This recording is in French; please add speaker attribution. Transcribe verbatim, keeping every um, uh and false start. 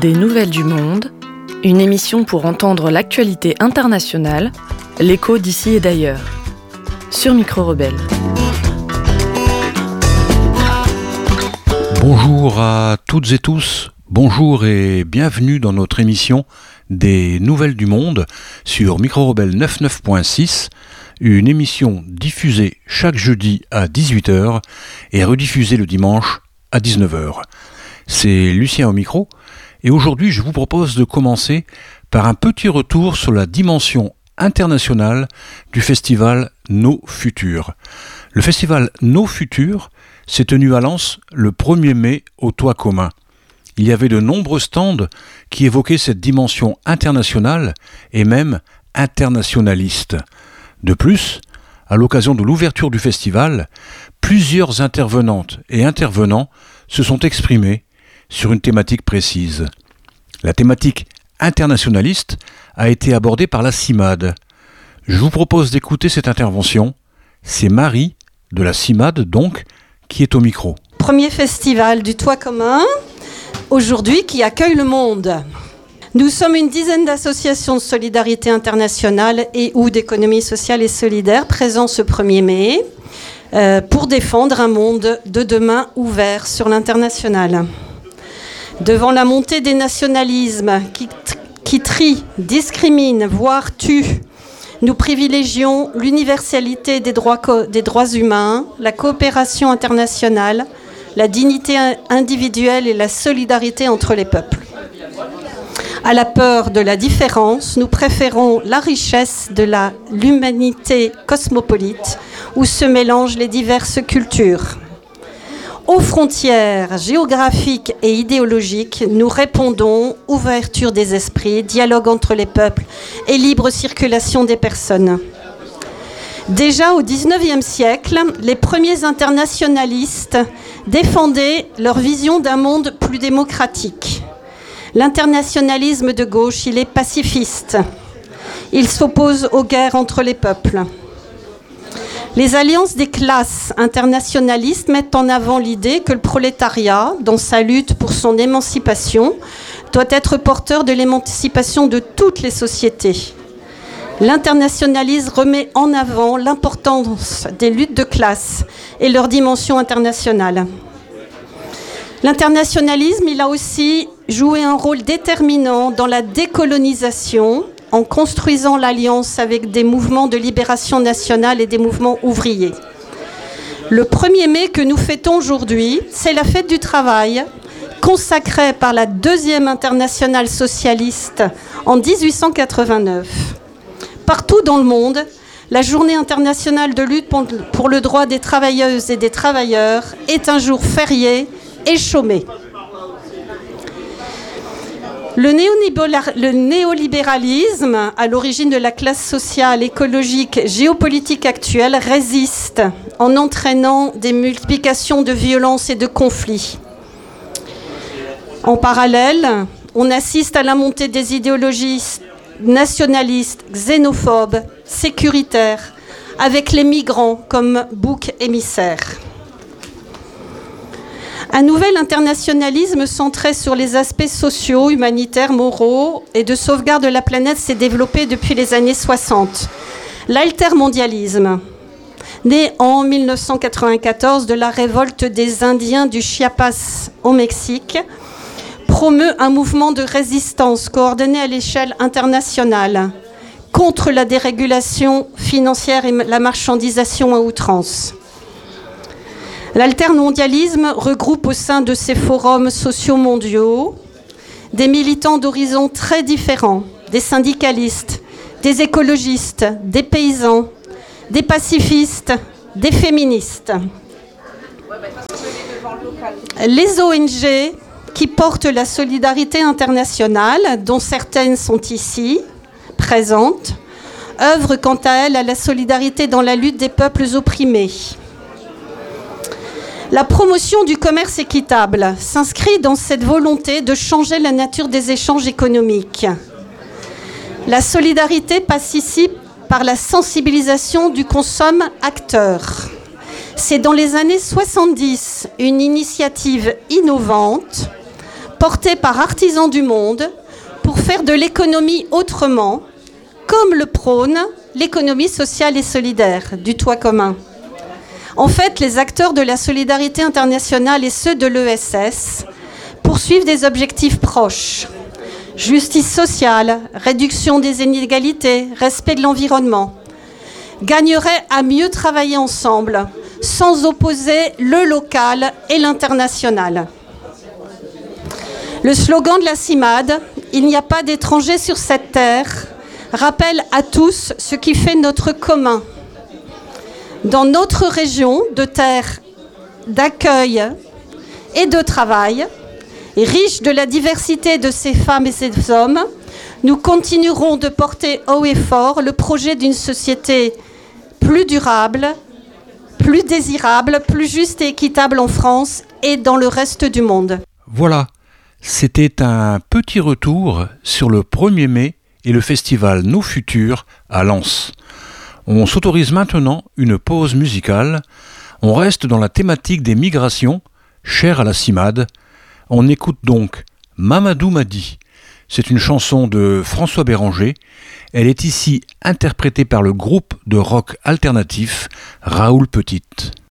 Speaker 1: Des nouvelles du monde, une émission pour entendre l'actualité internationale, l'écho d'ici et d'ailleurs. Sur Micro Rebelle.
Speaker 2: Bonjour à toutes et tous, bonjour et bienvenue dans notre émission Des nouvelles du monde sur Micro Rebelle quatre-vingt-neuf point six, une émission diffusée chaque jeudi à dix-huit heures et rediffusée le dimanche à dix-neuf heures. C'est Lucien au micro. Et aujourd'hui, je vous propose de commencer par un petit retour sur la dimension internationale du festival Nos Futurs. Le festival Nos Futurs s'est tenu à Lens le premier mai au Toit commun. Il y avait de nombreux stands qui évoquaient cette dimension internationale et même internationaliste. De plus, à l'occasion de l'ouverture du festival, plusieurs intervenantes et intervenants se sont exprimés sur une thématique précise. La thématique internationaliste a été abordée par la CIMAD. Je vous propose d'écouter cette intervention. C'est Marie, de la CIMAD donc, qui est au micro.
Speaker 3: Premier festival du Toit commun, aujourd'hui qui accueille le monde. Nous sommes une dizaine d'associations de solidarité internationale et ou d'économie sociale et solidaire présents ce premier mai euh, pour défendre un monde de demain ouvert sur l'international. Devant la montée des nationalismes qui, qui trient, discriminent, voire tuent, nous privilégions l'universalité des droits, des droits humains, la coopération internationale, la dignité individuelle et la solidarité entre les peuples. À la peur de la différence, nous préférons la richesse de la, l'humanité cosmopolite où se mélangent les diverses cultures. Aux frontières géographiques et idéologiques, nous répondons ouverture des esprits, dialogue entre les peuples et libre circulation des personnes. Déjà au dix-neuvième siècle, les premiers internationalistes défendaient leur vision d'un monde plus démocratique. L'internationalisme de gauche, il est pacifiste. Il s'oppose aux guerres entre les peuples. Les alliances des classes internationalistes mettent en avant l'idée que le prolétariat, dans sa lutte pour son émancipation, doit être porteur de l'émancipation de toutes les sociétés. L'internationalisme remet en avant l'importance des luttes de classe et leur dimension internationale. L'internationalisme, il a aussi joué un rôle déterminant dans la décolonisation, en construisant l'alliance avec des mouvements de libération nationale et des mouvements ouvriers. Le premier mai que nous fêtons aujourd'hui, c'est la fête du travail, consacrée par la deuxième internationale socialiste en dix-huit cent quatre-vingt-neuf. Partout dans le monde, la journée internationale de lutte pour le droit des travailleuses et des travailleurs est un jour férié et chômé. Le, néolibéral, le néolibéralisme, à l'origine de la classe sociale, écologique, géopolitique actuelle, résiste en entraînant des multiplications de violences et de conflits. En parallèle, on assiste à la montée des idéologies nationalistes, xénophobes, sécuritaires, avec les migrants comme bouc émissaire. Un nouvel internationalisme centré sur les aspects sociaux, humanitaires, moraux et de sauvegarde de la planète s'est développé depuis les années soixante. L'altermondialisme, né en dix-neuf cent quatre-vingt-quatorze de la révolte des Indiens du Chiapas au Mexique, promeut un mouvement de résistance coordonné à l'échelle internationale contre la dérégulation financière et la marchandisation à outrance. L'altermondialisme regroupe au sein de ces forums sociaux mondiaux des militants d'horizons très différents, des syndicalistes, des écologistes, des paysans, des pacifistes, des féministes. Les O N G qui portent la solidarité internationale, dont certaines sont ici, présentes, œuvrent quant à elles à la solidarité dans la lutte des peuples opprimés. La promotion du commerce équitable s'inscrit dans cette volonté de changer la nature des échanges économiques. La solidarité passe ici par la sensibilisation du consomme-acteur. C'est dans les années soixante-dix une initiative innovante porté par artisans du monde pour faire de l'économie autrement, comme le prône l'économie sociale et solidaire du toit commun. En fait, les acteurs de la solidarité internationale et ceux de l'E S S poursuivent des objectifs proches. Justice sociale, réduction des inégalités, respect de l'environnement. Gagneraient à mieux travailler ensemble, sans opposer le local et l'international. Le slogan de la CIMAD, « Il n'y a pas d'étrangers sur cette terre », rappelle à tous ce qui fait notre commun. Dans notre région de terre d'accueil et de travail, riche de la diversité de ces femmes et ces hommes, nous continuerons de porter haut et fort le projet d'une société plus durable, plus désirable, plus juste et équitable en France et dans le reste du monde.
Speaker 2: Voilà, c'était un petit retour sur le premier mai et le festival Nos Futurs à Lens. On s'autorise maintenant une pause musicale. On reste dans la thématique des migrations, chère à la CIMAD. On écoute donc Mamadou Madi. C'est une chanson de François Béranger. Elle est ici interprétée par le groupe de rock alternatif Raoul Petite.